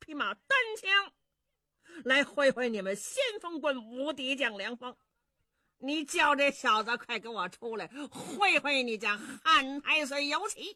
匹马单枪，来会会你们先锋官无敌将梁方。你叫这小子快给我出来，会会你家汉太岁姚旗。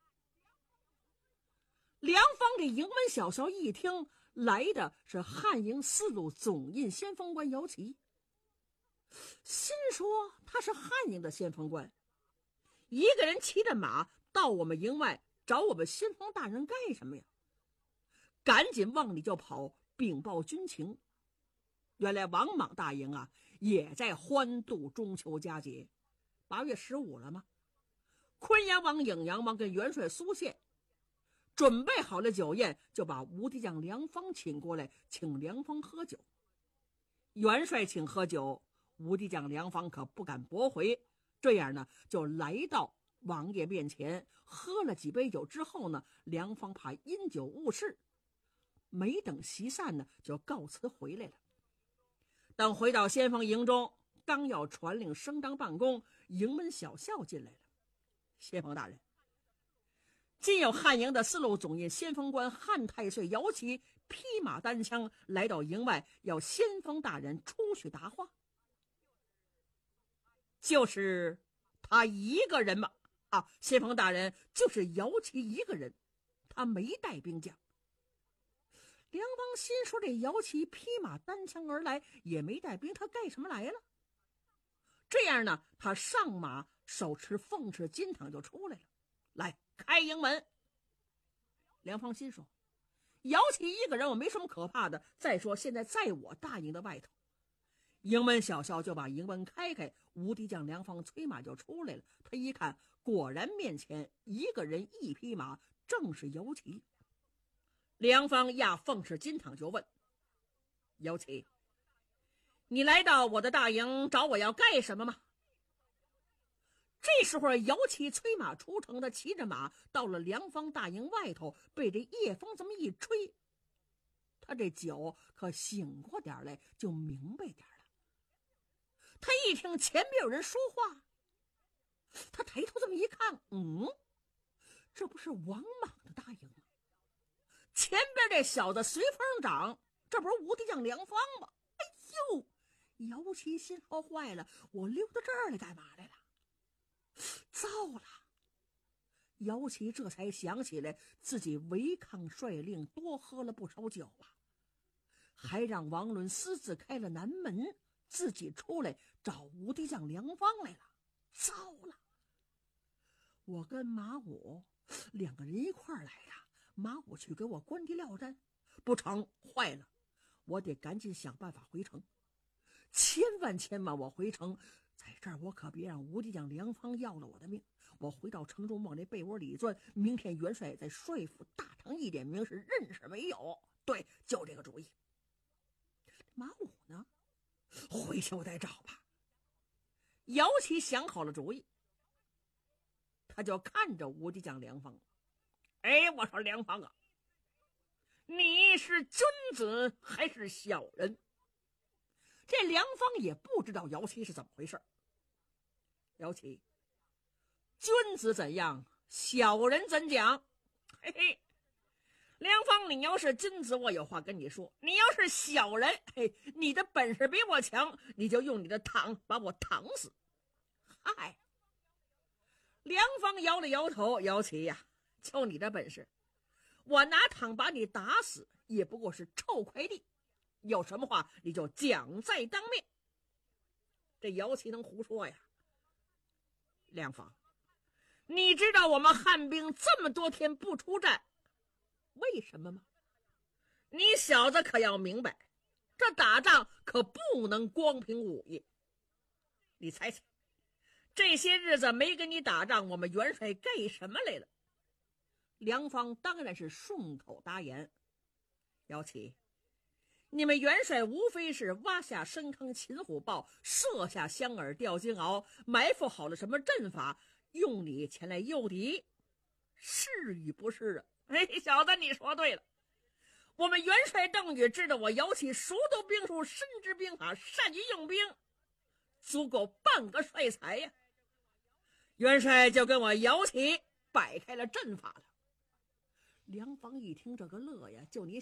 梁方这营门小校一听，来的是汉营四路总印先锋官姚旗，心说他是汉营的先锋官，一个人骑着马到我们营外找我们先锋大人干什么呀？赶紧往里就跑，禀报军情。原来王莽大营啊，也在欢度中秋佳节，8月15了吗？昆阳王、颍阳王跟元帅苏宪准备好了酒宴，就把无敌将梁方请过来，请梁方喝酒。元帅请喝酒，无敌将梁方可不敢驳回，这样呢，就来到王爷面前，喝了几杯酒之后呢，梁方怕因酒误事，没等席散呢，就告辞回来了。等回到先锋营中，刚要传令升当办公，营门小校进来了。先锋大人，今有汉营的4路总印先锋官汉太岁姚旗披马单枪来到营外，要先锋大人出去答话。就是他一个人嘛，先锋大人，就是姚旗一个人，他没带兵将。梁方心说，这姚旗披马单枪而来，也没带兵，他干什么来了？这样呢，他上马，手持凤翅金镗就出来了，来开营门。梁方心说，姚旗一个人我没什么可怕的，再说现在在我大营的外头。营门小校就把营门开开，无敌将梁方催马就出来了。他一看，果然面前一个人一匹马，正是姚旗。梁方压凤翅金镗就问，姚旗，你来到我的大营找我要干什么吗？这时候姚旗催马出城，他骑着马到了梁方大营外头，被这夜风这么一吹，他这酒可醒过点来，就明白点了。他一听前边有人说话，他抬头这么一看，这不是王莽的大营吗？前边这小子随风长，这不是无敌将梁方吗？哎呦，姚旗心说坏了，我溜到这儿来干嘛来了？糟了！姚旗这才想起来自己违抗帅令，多喝了不少酒啊，还让王伦私自开了南门，自己出来找无敌将梁方来了。糟了！我跟马武2个人一块儿来呀，马武去给我关敌料战，不成，坏了！我得赶紧想办法回城，千万我回城，在这儿我可别让无敌将梁方要了我的命。我回到城中往那被窝里一钻，明天元帅在帅府大堂一点名，是认识没有？对，就这个主意。马武呢？回去我再找吧。姚旗想好了主意，他就看着无敌将梁方，我说梁方啊，你是君子还是小人？这梁方也不知道姚旗是怎么回事。姚旗，君子怎样，小人怎讲？嘿嘿，梁方，你要是君子，我有话跟你说；你要是小人，你的本事比我强，你就用你的躺把我躺死。嗨！梁方摇了摇头，姚旗呀，就你的本事，我拿躺把你打死，也不过是臭快递。有什么话你就讲在当面。这姚旗能胡说呀？梁方，你知道我们汉兵这么多天不出战，为什么吗？你小子可要明白，这打仗可不能光凭武艺。你猜猜，这些日子没跟你打仗，我们元帅干什么来了？梁方当然是顺口答言。姚旗，你们元帅无非是挖下深坑擒虎豹，设下香饵钓金鳌，埋伏好了什么阵法，用你前来诱敌，是与不是啊？小子，你说对了。我们元帅邓禹知道我姚旗熟读兵术，深知兵法，善于用兵，足够半个帅才呀。元帅就跟我姚旗摆开了阵法了。梁方一听这个乐呀，就你